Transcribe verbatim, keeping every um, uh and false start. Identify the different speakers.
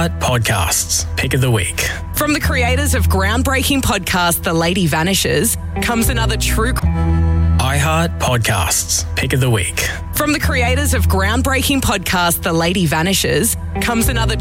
Speaker 1: iHeart Podcasts, Pick of the Week.
Speaker 2: From the creators of groundbreaking podcast The Lady Vanishes comes another true...
Speaker 1: iHeart Podcasts, Pick of the Week.
Speaker 2: From the creators of groundbreaking podcast The Lady Vanishes comes another